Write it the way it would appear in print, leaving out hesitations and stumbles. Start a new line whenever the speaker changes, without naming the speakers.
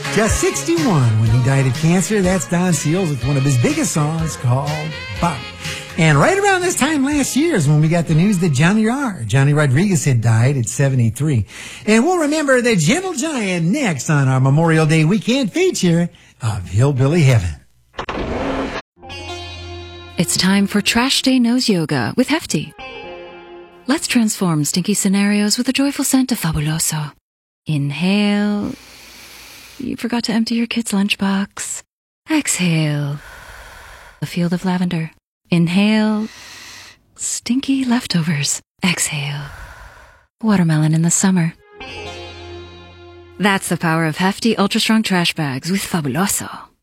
Just 61 when he died of cancer. That's Don Seals with one of his biggest songs called Bop. And right around this time last year is when we got the news that Johnny Rodriguez had died at 73. And we'll remember the Gentle Giant next on our Memorial Day weekend feature of Hillbilly Heaven.
It's time for Trash Day Nose Yoga with Hefty. Let's transform stinky scenarios with the joyful scent of Fabuloso. Inhale. You forgot to empty your kid's lunchbox. Exhale. A field of lavender. Inhale. Stinky leftovers. Exhale. Watermelon in the summer. That's the power of Hefty Ultra Strong Trash Bags with Fabuloso.